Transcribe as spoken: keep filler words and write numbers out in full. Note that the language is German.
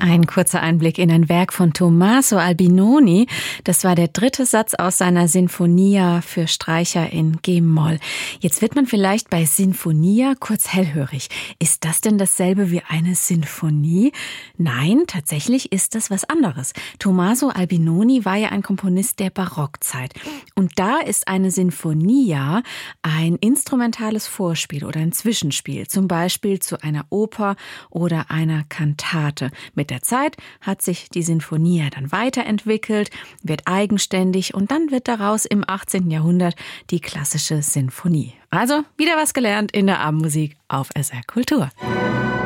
Ein kurzer Einblick in ein Werk von Tommaso Albinoni. Das war der dritte Satz aus seiner Sinfonia für Streicher in G-Moll. Jetzt wird man vielleicht bei Sinfonia kurz hellhörig. Ist das denn dasselbe wie eine Sinfonie? Nein, tatsächlich ist das was anderes. Tommaso Albinoni war ja ein Komponist der Barockzeit. Und da ist eine Sinfonia ein instrumentales Vorspiel oder ein Zwischenspiel, zum Beispiel zu einer Oper oder einer Kantate. Mit der Zeit hat sich die Sinfonia dann weiterentwickelt, wird eigenständig und dann wird daraus im achtzehnten Jahrhundert die klassische Sinfonie. Also wieder was gelernt in der Abendmusik auf S R Kultur.